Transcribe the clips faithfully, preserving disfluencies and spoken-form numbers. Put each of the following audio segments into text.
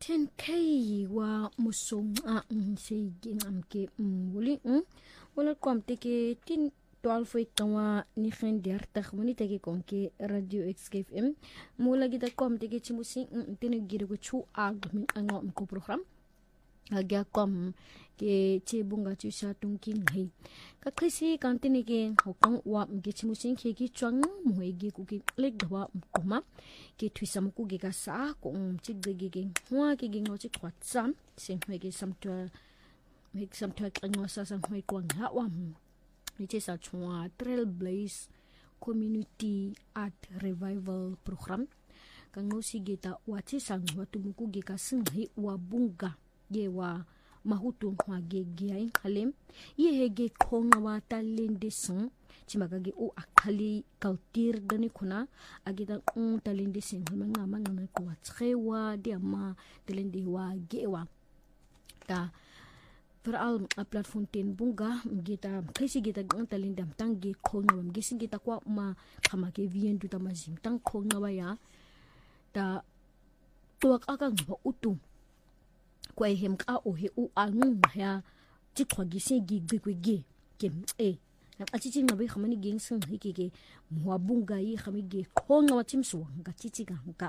ten k wa musong a se ginamke muli wala kwam teke tin twaalf tawa ni gen dertig minute ke konke radio X K F M mula gita kwam teke chimusi tin gire ko chu ag min anga ko program agya kwam ke chebunga chu sa tungking hai ka krisi kantine ke hokang wa ke chimusin ke ki chwang muhege ku ke lek dawa kuma ke twisam ku ge ka sa ko chi ge ge hwa ke ge ngo chi kwat sam sem hwege samtwa mek samtwa kango sa sang hwe kwang ha wa ni che sa chwa Trailblaze Community Art Revival Program kango si geta wa chi sang wa tumuku ge ka sing hi wa bunga ye wa mahutu wa ge ge ai halem ye hege khonga wa talende song chimagage o akhali kautir dani khuna agida un talende sing manga manga na ko tsewa de ma talende wa ge wa ta veral a platform ten bunga gita kesi gita un talende am tangi khonga am gesi gita kwa ma khama ke vien du tamazim tang khonga wa ya ta tuak akang ba utu kwa hem ka o he u angu ya ti khwagi se gi gi gi kem e na achichi ngabe khamani geng sang hikike muabunga yi khami ge khonga wachim so ga chichi ga ka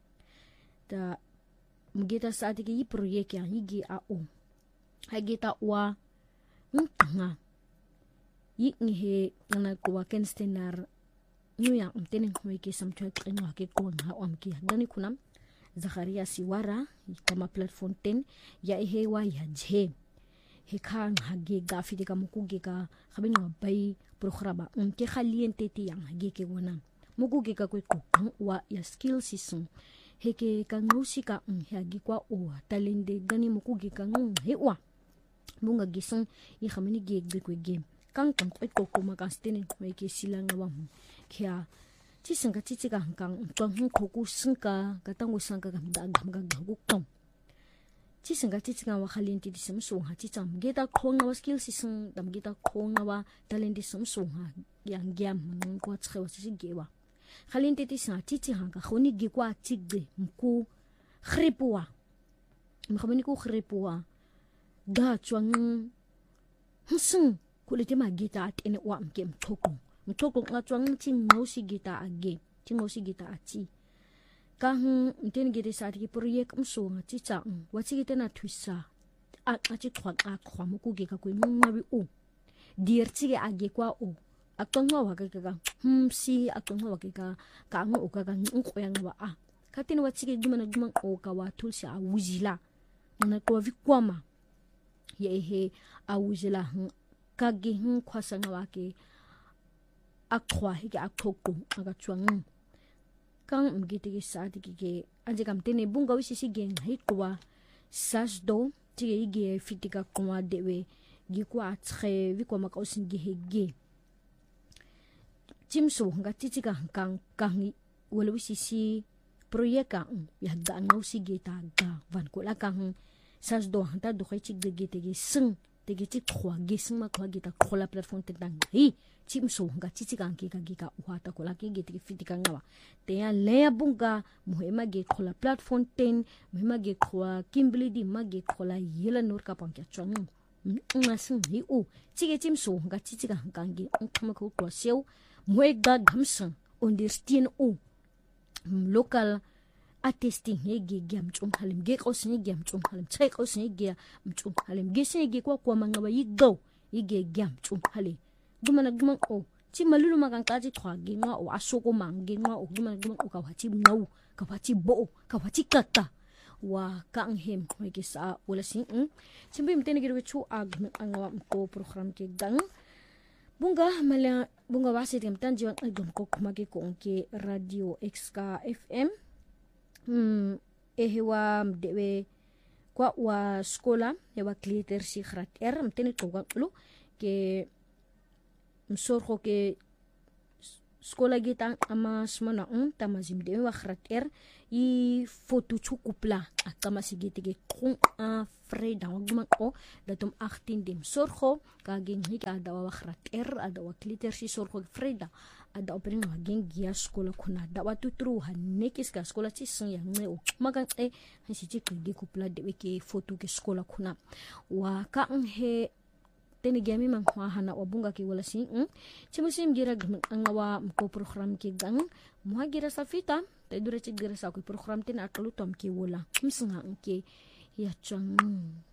ta mugeta saati ke yi project ya higi a o hageta wa nga yi nge na ko wa kenstenar nyuya umtene khweke samtwa kengwa ke ko nga omki dani kunam Zakaria Siwara kama platform ten ya hewa ya je he kan hage gafide ka mukuge ka khabini wa bai programa unke khaliente ti yang hage ke wona mukuge ka ko wa ya skill season heke ka ngusika hage kwa o talende gani mukuge ka ngung he wa munga gisong i khamini ge ge ko game kan kan ko ko ma ka stene ko ke silanga wa kya chi sanga chi chi ka hangkang tong hung khoku sangka katang usangka gam da gam gam gu kom chi sanga chi chi ka wa khalin ti disam so ha chi cham geta khong na skill si sung dam geta khong na wa talent di sam so ha yang gyam ko chhe wa chi ge wa khalin ti ti sa chi chi hanga khoni gi kwa chi ge mku khripuwa mkhamini ku khripuwa ga chwang hsung kulite ma geta at ene wa mkem thoko mtoko nga chwang ching ngosi gita age chingosi gita achi ka hu mten gite sa ti project mso nga chi cha wachi gite na twisa a achi khwa ka khwa mo ku ge ka ku ngwabi o dier chi ge age kwa o akongwa wa ka ka hm si akongwa wa ka ka ngo o ka ka ngo yang wa a ka tin wachi ge juma na juma o ka wa tulsi a wuzila na ko vi kwama ye he a wuzila ka ge hm khwasa nga wa ke akwa hige akoko aga chwang kang mgite ge saati ge anje kam tene bunga wisi si gen hikwa sasdo tige ge fitika kwa dewe gi kwa tre vi kwa makausin ge hege chimso nga titika kang kang wala wisi si proyeka ya ga ngausi ge ta ga van ko la kang sasdo hanta do khai chig ge tege sing tege chi khwa ge sing ma khwa ge ta khola platform te dang hi chimso nga chichi kan ke ka ge ka uhata ko la ke ge te fitika ngawa te ya le bunga muhema ge khola platform ten muhema ge khwa kimbli di ma ge khola yela nur ka pang kya chang nga sing hi u chige chimso nga chichi kan kan ge khama ko ko sew muhe ga gamsang understand u local artisting he ge gyam chung halim ge ko sin gyam chung halim chai ko sin ge chung halim ge sin ge ko ko manga ba yi go yi ge gyam chung halim dumana dumang o chi malulu magang kaji thwa gi nga o asoko mang gi nga o dumana dumang o ka wachi nau ka wachi bo ka wachi kata wa kang hem ko ki sa wala sing chimbi mtene gi chu ag anga ko program ke gang bunga mala bunga wasi tem tan jiwan agam ko kuma ke ko ke radio X K F M hmm ehewa dewe kwa wa skola ewa kliter si khrat er mtene ko lu ke msorho ke skola gita ama smana un tamazim de wa khrater i foto chukupla akama sigite ke khung a freda wagma ko datum achttien dem sorho ka gen hika da wa khrater ada wa kliter si sorho freda ada opering wagin gia sekolah kuna da watu tru hanekis ka sekolah ci sun yang ne magan e hansi ci di kupla de ke foto ke sekolah kuna wa ka he teni gami mang hana wabunga ki wala si mm? Cimusim gira ngawa mko program ki gang muha gira safita ta dura ci gira sa ko program tin akalutom ki wala msinga ke ya chang